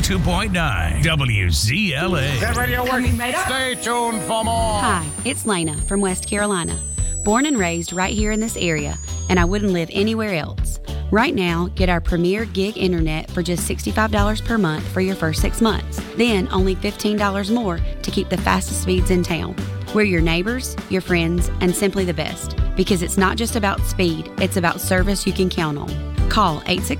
92.9 WZLA. Is that radio working? Right up. Stay tuned for more. Hi, it's Lena from West Carolina. Born and raised right here in this area, and I wouldn't live anywhere else. Right now, get our premier gig internet for just $65 per month for your first 6 months. Then only $15 more to keep the fastest speeds in town. We're your neighbors, your friends, and simply the best. Because it's not just about speed, it's about service you can count on. Call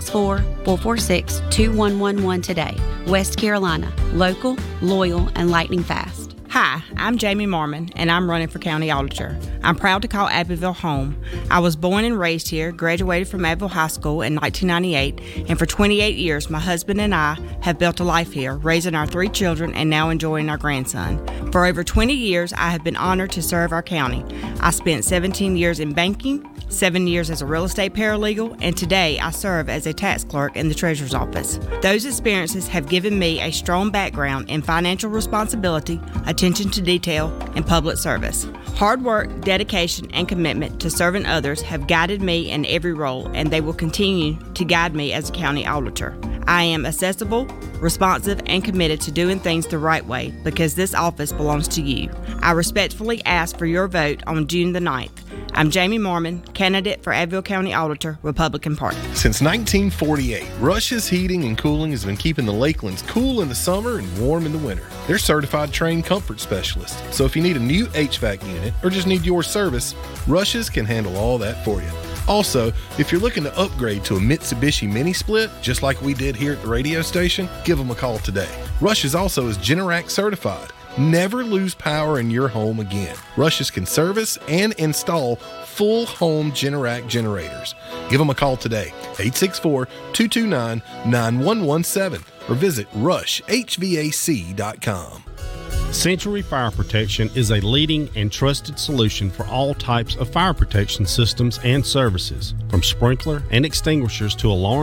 864-446-2111 today. West Carolina. Local, loyal, and lightning fast. Hi, I'm Jamie Marmon, and I'm running for County Auditor. I'm proud to call Abbeville home. I was born and raised here, graduated from Abbeville High School in 1998, and for 28 years, my husband and I have built a life here, raising our 3 children and now enjoying our grandson. For over 20 years, I have been honored to serve our county. I spent 17 years in banking, 7 years as a real estate paralegal, and today I serve as a tax clerk in the Treasurer's Office. Those experiences have given me a strong background in financial responsibility, attention to detail, and public service. Hard work, dedication, and commitment to serving others have guided me in every role, and they will continue to guide me as a county auditor. I am accessible, responsive, and committed to doing things the right way because this office belongs to you. I respectfully ask for your vote on June the 9th. I'm Jamie Marmon, candidate for Abbeville County Auditor, Republican Party. Since 1948, Rush's Heating and Cooling has been keeping the Lakelands cool in the summer and warm in the winter. They're certified trained comfort specialists, so if you need a new HVAC unit or just need your service, Rush's can handle all that for you. Also, if you're looking to upgrade to a Mitsubishi Mini Split, just like we did here at the radio station, give them a call today. Rush's also is Generac certified. Never lose power in your home again. Rush's can service and install full home Generac generators. Give them a call today, 864-229-9117, or visit rushhvac.com. Century Fire Protection is a leading and trusted solution for all types of fire protection systems and services, from sprinkler and extinguishers to alarm